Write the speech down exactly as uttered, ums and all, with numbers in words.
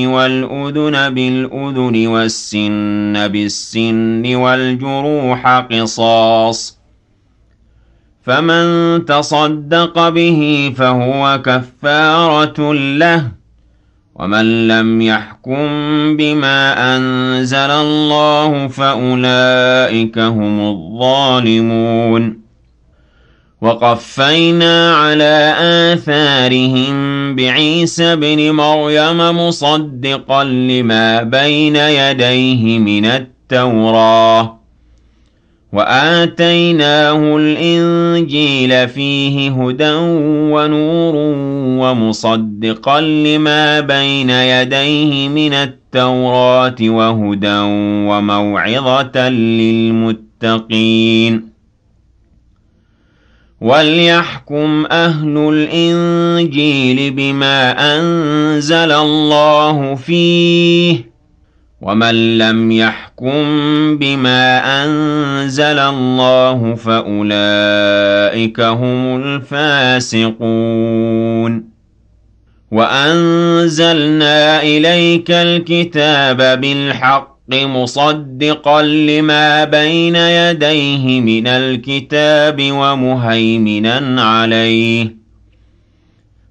وَالْأُذُنَ بِالْأُذُنِ وَالسِّنَّ بِالسِّنِّ وَالْجُرُوحَ قِصَاصٌ ۚ فَمَن تَصَدَّقَ بِهِ فَهُوَ كَفَّارَةٌ لَّهُ ۚ وَمَن لَّمْ يَحْكُم بِمَا أَنزَلَ اللَّهُ فَأُولَٰئِكَ هُمُ الظَّالِمُونَ. وَقَفَّيْنَا عَلَىٰ آثَارِهِم بِعِيسَى ابْنِ مَرْيَمَ مُصَدِّقًا لِّمَا بَيْنَ يَدَيْهِ مِنَ التَّوْرَاةِ ۖ وَآتَيْنَاهُ الْإِنجِيلَ فِيهِ هُدًى وَنُورٌ وَمُصَدِّقًا لِّمَا بَيْنَ يَدَيْهِ مِنَ التَّوْرَاةِ وَهُدًى وَمَوْعِظَةً لِّلْمُتَّقِينَ. وَلْيَحْكُمْ أَهْلُ الْإِنجِيلِ بِمَا أَنزَلَ اللَّهُ فِيهِ ۚ وَمَن لَّمْ يَحْكُم بِمَا أَنزَلَ اللَّهُ فَأُولَٰئِكَ هُمُ الْفَاسِقُونَ. وَأَنزَلْنَا إِلَيْكَ الْكِتَابَ بِالْحَقِّ مُصَدِّقًا لِّمَا بَيْنَ يَدَيْهِ مِنَ الْكِتَابِ وَمُهَيْمِنًا عَلَيْهِ ۖ